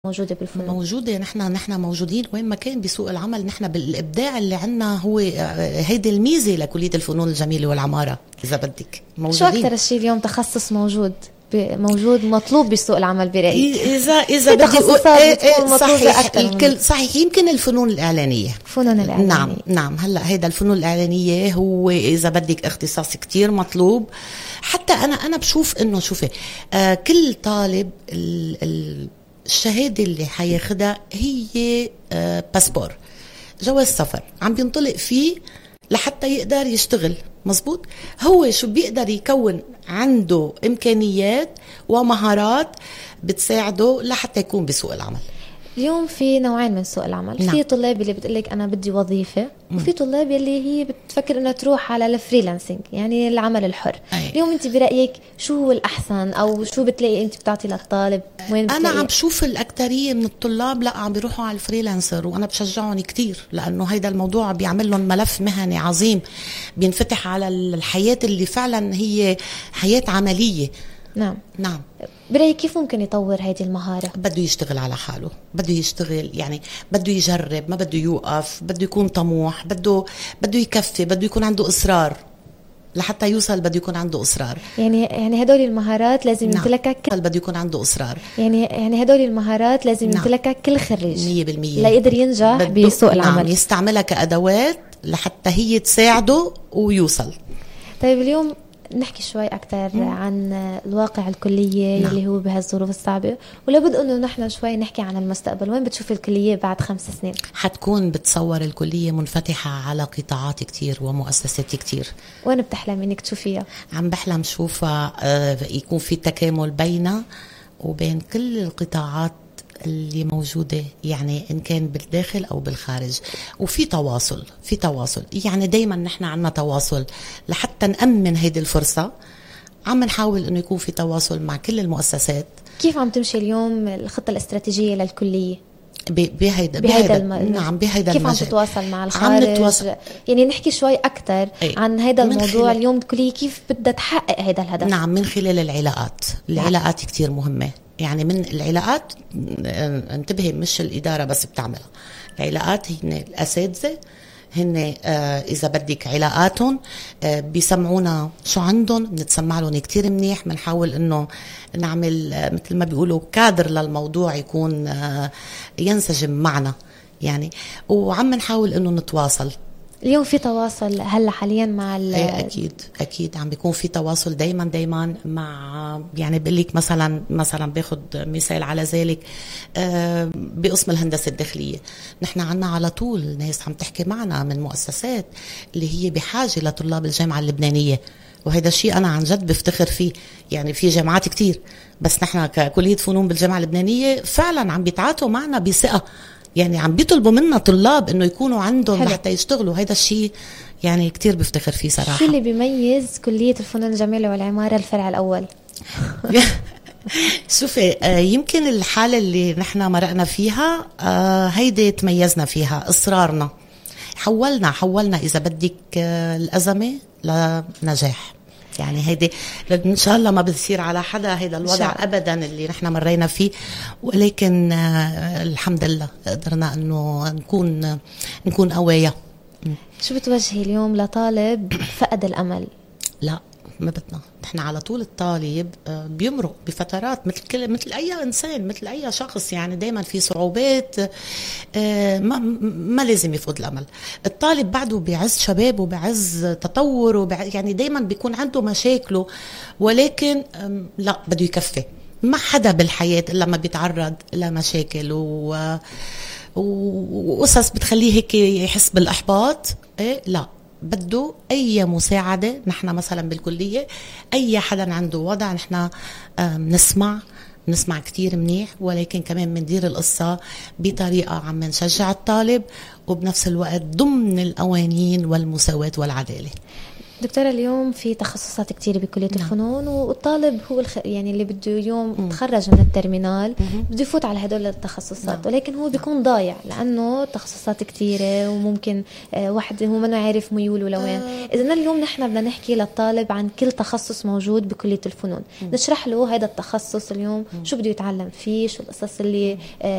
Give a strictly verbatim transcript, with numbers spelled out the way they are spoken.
موجودة بالفنون؟ موجودة. نحن نحن موجودين وين ما كان بسوق العمل. نحن بالإبداع اللي عنا هو هيدي الميزة لكلية الفنون الجميلة والعمارة إذا بدك. موجودين. شو أكتر شيء اليوم تخصص موجود موجود مطلوب بسوق العمل برأيك؟ إذا إذا بدي تخصصات صحيح أكتر الكل صحيح. يمكن الفنون الإعلانية. فنون الإعلانية. نعم نعم. هلا هيدا الفنون الإعلانية هو إذا بدك اختصاص كتير مطلوب. حتى أنا أنا بشوف إنه شوفي آه كل طالب ال ال الشهادة اللي حياخدها هي آه باسبور، جواز سفر عم بينطلق فيه لحتى يقدر يشتغل. مزبوط. هو شو بيقدر يكون عنده إمكانيات ومهارات بتساعده لحتى يكون بسوق العمل. اليوم في نوعين من سوق العمل. نعم. في طلاب اللي بتقلك أنا بدي وظيفة، وفي طلاب اللي هي بتفكر إنها تروح على الفريلانسينج يعني العمل الحر. أي. اليوم أنت برأيك شو هو الأحسن أو شو بتلاقي أنت بتعطي للطالب؟ وين أنا عم بشوف الأكترية من الطلاب لا عم بيروحوا على الفريلانسر، وأنا بشجعهم كتير لأنه هيدا الموضوع بيعمل لهم ملف مهني عظيم بينفتح على الحياة اللي فعلا هي حياة عملية. نعم نعم. برأيك كيف ممكن يطور هذه المهارة؟ بده يشتغل على حاله، بده يشتغل يعني بده يجرب، ما بده يوقف، بده يكون طموح، بده بده يكفي، بده يكون عنده إصرار لحتى يوصل. بده يكون عنده إصرار. يعني يعني هدول المهارات لازم نعم. يمتلكها كل... بده يكون عنده إصرار. يعني يعني هدول المهارات لازم نعم. يمتلكها كل خريج مية بالمية لا يقدر ينجح بسوق العمل. نعم. يستعملها كأدوات لحتى هي تساعده ويوصل. طيب اليوم نحكي شوي أكتر مم. عن الواقع الكلية. نعم. اللي هو بهالظروف الصعبة، ولابد أنه نحن شوي نحكي عن المستقبل. وين بتشوف الكلية بعد خمس سنين؟ حتكون بتصور الكلية منفتحة على قطاعات كتير ومؤسسات كتير. وين بتحلم إنك تشوفيها؟ عم بحلم شوفها يكون في تكامل بينها وبين كل القطاعات اللي موجودة، يعني إن كان بالداخل أو بالخارج، وفي تواصل في تواصل يعني دايما نحن عنا تواصل لحتى نأمن هيدي الفرصة. عم نحاول إنه يكون في تواصل مع كل المؤسسات. كيف عم تمشي اليوم الخطة الاستراتيجية للكلية بهيدا بهيدا الم... نعم بهيدا كيف المجال. عم تتواصل مع الخارج؟ عم نتواصل. يعني نحكي شوي أكتر ايه؟ عن هيدا الموضوع خلال... اليوم الكلية كيف بدها تحقق هيدا الهدف؟ نعم من خلال العلاقات. العلاقات نعم. كتير مهمة. يعني من العلاقات انتبهي مش الإدارة بس بتعملها. العلاقات هن الأساتذة، هن آه إذا بدك علاقاتهم آه بيسمعونا شو عندهم، بنتسمع لهم كتير منيح. بنحاول إنه نعمل آه مثل ما بيقولوا كادر للموضوع يكون آه ينسجم معنا يعني. وعم نحاول إنه نتواصل. اليوم في تواصل هلا حاليا مع ايه اكيد اكيد عم بيكون في تواصل دايما دايما مع يعني بقول لك مثلا مثلا باخذ مثال على ذلك آه بقسم الهندسه الداخليه. نحن عنا على طول ناس عم تحكي معنا من مؤسسات اللي هي بحاجه لطلاب الجامعه اللبنانيه، وهذا الشيء انا عن جد بفتخر فيه. يعني في جامعات كتير بس نحن ككليه فنون بالجامعه اللبنانيه فعلا عم بيتعاطوا معنا بثقه، يعني عم بيطلبوا منا طلاب انه يكونوا عندهم حتى يشتغلوا. هيدا الشيء يعني كتير بفتخر فيه صراحة. شو اللي بيميز كلية الفنون الجميلة والعمارة الفرع الأول؟ شوفي آه يمكن الحالة اللي نحن مرقنا فيها آه هيدي تميزنا فيها إصرارنا. حولنا حولنا إذا بدك آه الأزمة لنجاح. يعني هيدي إن شاء الله ما بتصير على حدا هيدا الوضع أبدا اللي نحن مرينا فيه، ولكن آه الحمد لله قدرنا إنه نكون نكون قوية. شو بتوجهي اليوم لطالب فقد الأمل؟ لا ما بدنا. نحن على طول الطالب بيمرق بفترات مثل كل مثل أي إنسان مثل أي شخص، يعني دايما في صعوبات ما, ما لازم يفقد الأمل. الطالب بعده بعز شباب وبعز تطور وبعز يعني دايما بيكون عنده مشاكله، ولكن لا بده يكفي. ما حدا بالحياة إلا ما بيتعرض لمشاكل و وقصص بتخليه هيك يحس بالإحباط. إيه لا بده أي مساعدة. نحن مثلا بالكلية أي حدا عنده وضع نحن نسمع نسمع كتير منيح، ولكن كمان مندير القصة بطريقة عم نشجع الطالب وبنفس الوقت ضمن القوانين والمساواة والعدالة. دكتورة اليوم في تخصصات كتير بكلية نعم. الفنون، والطالب هو الخ... يعني اللي بده يوم م. تخرج من الترمينال بده يفوت على هدول التخصصات نعم. ولكن هو بيكون ضايع لأنه تخصصات كتيرة وممكن آه واحد هو ما عارف ميوله لوين. آه. إذن اليوم نحن بدنا نحكي للطالب عن كل تخصص موجود بكلية الفنون، م. نشرح له هذا التخصص اليوم م. شو بده يتعلم فيه، شو القصص اللي آه